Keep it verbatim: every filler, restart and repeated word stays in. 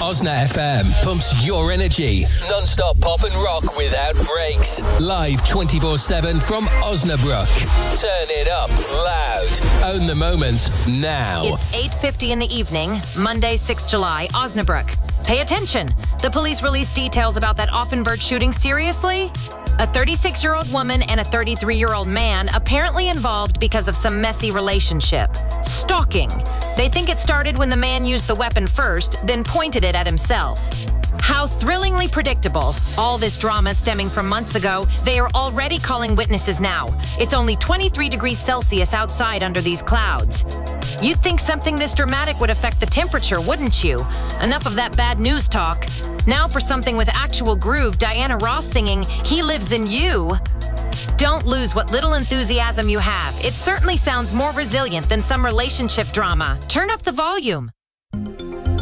Osna F M pumps your energy. Non-stop pop and rock without breaks. Live twenty-four seven from Osnabrück. Turn it up loud. Own the moment now. It's eight fifty in the evening, Monday, sixth of July, Osnabrück. Pay attention. The police released details about that Offenburg shooting. Seriously? A thirty-six-year-old woman and a thirty-three-year-old man apparently involved because of some messy relationship. Stalking. They think it started when the man used the weapon first, then pointed it at himself. How thrillingly predictable. All this drama stemming from months ago. They are already calling witnesses now. It's only twenty-three degrees Celsius outside under these clouds. You'd think something this dramatic would affect the temperature, wouldn't you? Enough of that bad news talk. Now for something with actual groove, Diana Ross singing He Lives in You. Don't lose what little enthusiasm you have. It certainly sounds more resilient than some relationship drama. Turn up the volume.